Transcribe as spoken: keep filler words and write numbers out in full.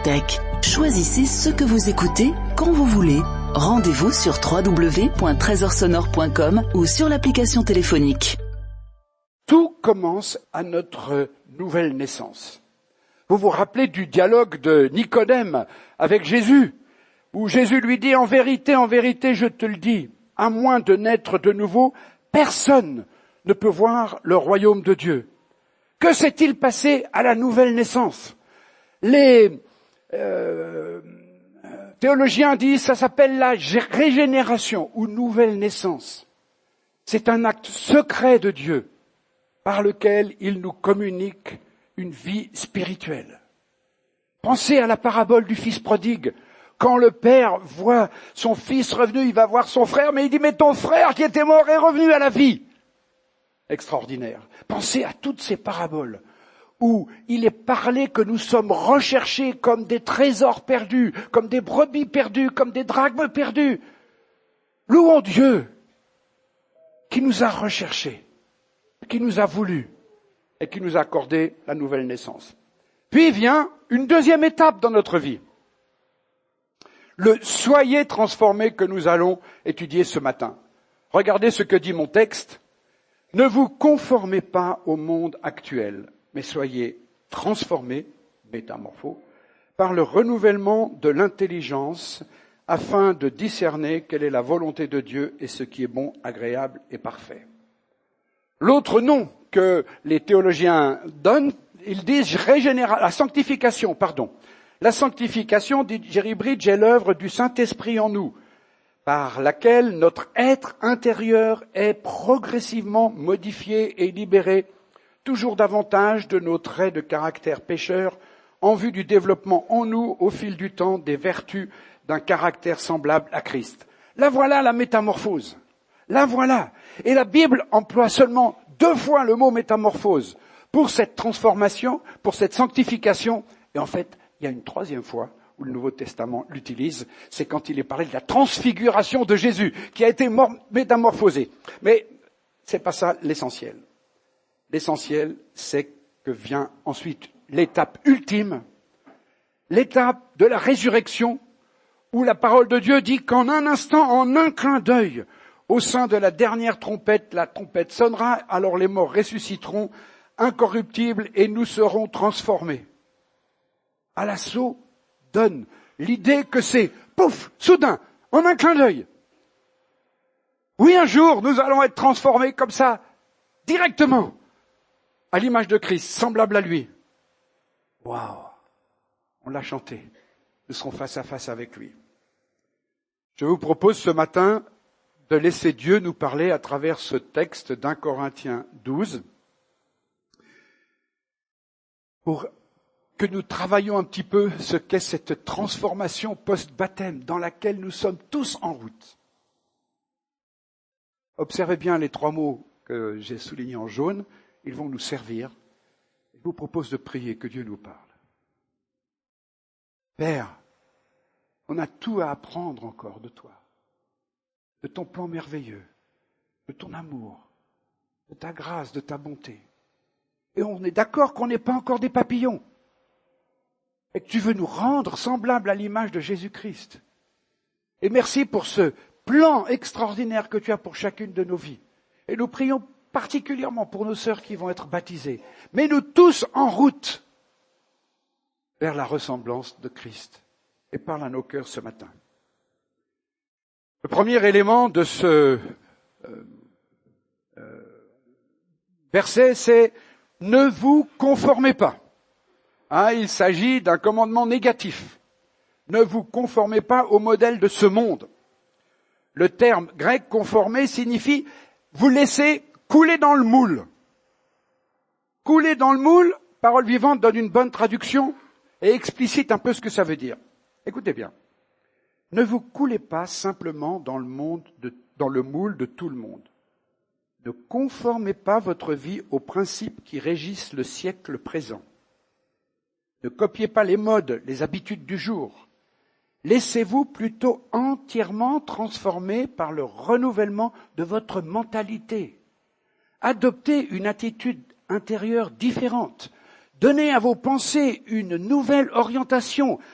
bibliothèque. Choisissez ce que vous écoutez quand vous voulez. Rendez-vous sur w w w point trésor sonore point com ou sur l'application téléphonique. Tout commence à notre nouvelle naissance. Vous vous rappelez du dialogue de Nicodème avec Jésus, où Jésus lui dit « En vérité, en vérité, je te le dis, à moins de naître de nouveau, personne ne peut voir le royaume de Dieu. » Que s'est-il passé à la nouvelle naissance? Les euh, théologiens disent ça s'appelle la régénération ou nouvelle naissance. C'est un acte secret de Dieu par lequel il nous communique une vie spirituelle. Pensez à la parabole du fils prodigue. Quand le père voit son fils revenu, il va voir son frère, mais il dit « Mais ton frère qui était mort est revenu à la vie !» Extraordinaire. Pensez à toutes ces paraboles où il est parlé que nous sommes recherchés comme des trésors perdus, comme des brebis perdues, comme des drachmes perdus. Louons Dieu qui nous a recherchés, qui nous a voulu et qui nous a accordé la nouvelle naissance. Puis vient une deuxième étape dans notre vie. Le « soyez transformés » que nous allons étudier ce matin. Regardez ce que dit mon texte. Ne vous conformez pas au monde actuel, mais soyez transformés, métamorphos, par le renouvellement de l'intelligence, afin de discerner quelle est la volonté de Dieu et ce qui est bon, agréable et parfait. L'autre nom que les théologiens donnent, ils disent régénération, la sanctification, pardon. La sanctification, dit Jerry Bridge, est l'œuvre du Saint-Esprit en nous, par laquelle notre être intérieur est progressivement modifié et libéré, toujours davantage de nos traits de caractère pécheur, en vue du développement en nous, au fil du temps, des vertus d'un caractère semblable à Christ. Là voilà la métamorphose. Là voilà. Et la Bible emploie seulement deux fois le mot métamorphose pour cette transformation, pour cette sanctification. Et en fait, il y a une troisième fois où le Nouveau Testament l'utilise, c'est quand il est parlé de la transfiguration de Jésus, qui a été métamorphosé. Mais c'est pas ça l'essentiel. L'essentiel, c'est que vient ensuite l'étape ultime, l'étape de la résurrection, où la parole de Dieu dit qu'en un instant, en un clin d'œil, au sein de la dernière trompette, la trompette sonnera, alors les morts ressusciteront, incorruptibles, et nous serons transformés. À l'assaut donne l'idée que c'est, pouf, soudain, en un clin d'œil. Oui, un jour, nous allons être transformés comme ça, directement, à l'image de Christ, semblable à lui. Waouh! On l'a chanté. Nous serons face à face avec lui. Je vous propose ce matin de laisser Dieu nous parler à travers ce texte d'Un Corinthiens douze, pour que nous travaillions un petit peu ce qu'est cette transformation post-baptême dans laquelle nous sommes tous en route. Observez bien les trois mots que j'ai soulignés en jaune, ils vont nous servir. Je vous propose de prier que Dieu nous parle. Père, on a tout à apprendre encore de toi, de ton plan merveilleux, de ton amour, de ta grâce, de ta bonté. Et on est d'accord qu'on n'est pas encore des papillons. Et que tu veux nous rendre semblables à l'image de Jésus-Christ. Et merci pour ce plan extraordinaire que tu as pour chacune de nos vies. Et nous prions particulièrement pour nos sœurs qui vont être baptisées. Mais nous tous en route vers la ressemblance de Christ. Et parle à nos cœurs ce matin. Le premier élément de ce euh, euh, verset, c'est « Ne vous conformez pas ». Hein, il s'agit d'un commandement négatif. Ne vous conformez pas au modèle de ce monde. Le terme grec conformer signifie vous laisser couler dans le moule. Couler dans le moule, parole vivante donne une bonne traduction et explicite un peu ce que ça veut dire. Écoutez bien. Ne vous coulez pas simplement dans le monde de, dans le moule de tout le monde. Ne conformez pas votre vie aux principes qui régissent le siècle présent. Ne copiez pas les modes, les habitudes du jour. Laissez-vous plutôt entièrement transformer par le renouvellement de votre mentalité. Adoptez une attitude intérieure différente. Donnez à vos pensées une nouvelle orientation